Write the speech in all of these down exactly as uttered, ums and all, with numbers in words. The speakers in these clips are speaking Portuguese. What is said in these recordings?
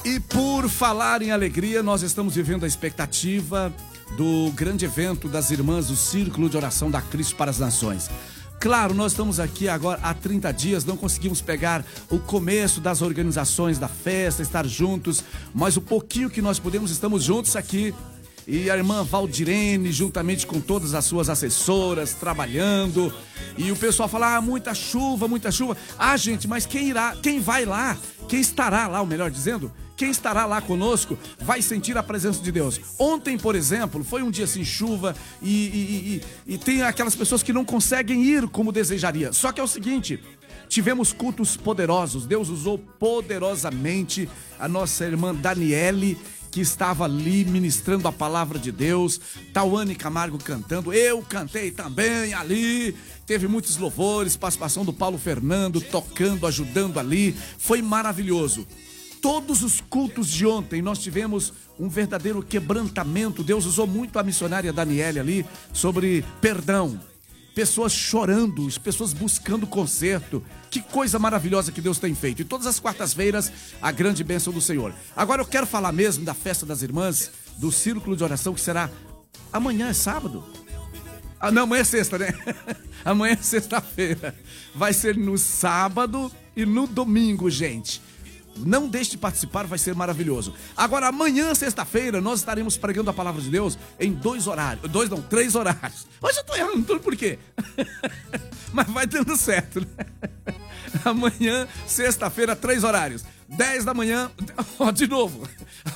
E por falar em alegria, nós estamos vivendo a expectativa do grande evento das irmãs do Círculo de Oração da Cristo para as Nações. Claro, nós estamos aqui agora há trinta dias, não conseguimos pegar o começo das organizações da festa, estar juntos, mas o pouquinho que nós podemos, estamos juntos aqui. E a irmã Valdirene, juntamente com todas as suas assessoras, trabalhando. E o pessoal fala, ah, muita chuva, muita chuva. Ah, gente, mas quem irá, quem vai lá, quem estará lá, ou melhor dizendo, quem estará lá conosco vai sentir a presença de Deus. Ontem, por exemplo, foi um dia sem chuva e, e, e, e tem aquelas pessoas que não conseguem ir como desejaria. Só que é o seguinte, tivemos cultos poderosos, Deus usou poderosamente a nossa irmã Daniele, que estava ali ministrando a palavra de Deus, Tauane Camargo cantando, eu cantei também ali, teve muitos louvores, participação do Paulo Fernando, tocando, ajudando ali, foi maravilhoso. Todos os cultos de ontem nós tivemos um verdadeiro quebrantamento, Deus usou muito a missionária Daniele ali, sobre perdão. Pessoas chorando, pessoas buscando conserto. Que coisa maravilhosa que Deus tem feito. E todas as quartas-feiras, a grande bênção do Senhor. Agora eu quero falar mesmo da festa das irmãs, do Círculo de Oração, que será amanhã, é sábado? Ah, não, amanhã é sexta, né? Amanhã é sexta-feira. Vai ser no sábado e no domingo, gente. Não deixe de participar, vai ser maravilhoso. Agora, amanhã, sexta-feira, nós estaremos pregando a palavra de Deus em dois horários. Dois não, três horários. Hoje eu tô errando tudo, por quê? Mas vai dando certo, né? Amanhã, sexta-feira, três horários. Dez da manhã, ó, de novo.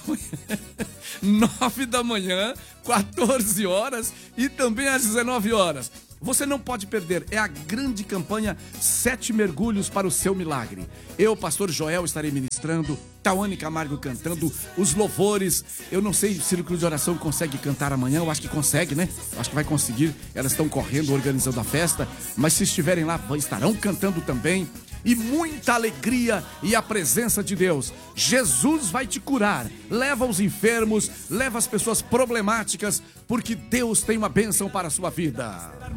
Nove da manhã, quatorze horas e também às dezenove horas. Você não pode perder, é a grande campanha Sete Mergulhos para o Seu Milagre. Eu, pastor Joel, estarei ministrando, Tauane Camargo cantando, os louvores. Eu não sei se o Círculo de Oração consegue cantar amanhã, eu acho que consegue, né? Eu acho que vai conseguir, elas estão correndo, organizando a festa, mas se estiverem lá, estarão cantando também. E muita alegria e a presença de Deus. Jesus vai te curar, leva os enfermos, leva as pessoas problemáticas, porque Deus tem uma bênção para a sua vida.